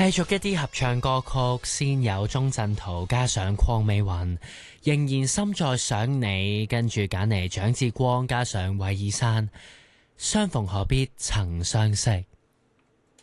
續一啲合唱歌曲，先有鐘鎮濤加上鄺美雲，仍然心在想你，跟住揀嚟蔣志光加上韋爾山，相逢何必曾相識。